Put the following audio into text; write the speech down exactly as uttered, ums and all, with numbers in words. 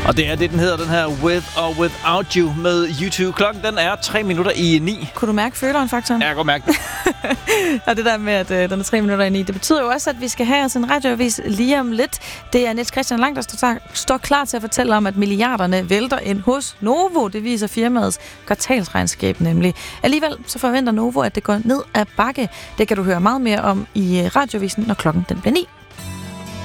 Og det er det, den hedder, den her With or Without You med YouTube. Klokken, den er tre minutter i ni. Kunne du mærke føleren, faktoren? Ja, jeg kan godt mærke det. Og det der med, at øh, den er tre minutter i ni, det betyder jo også, at vi skal have os en radioavis lige om lidt. Det er Niels Christian Lang, der står, står klar til at fortælle om, at milliarderne vælter ind hos Novo. Det viser firmaets kvartalsregnskab nemlig. Alligevel så forventer Novo, at det går ned ad bakke. Det kan du høre meget mere om i radioavisen, når klokken den bliver ni.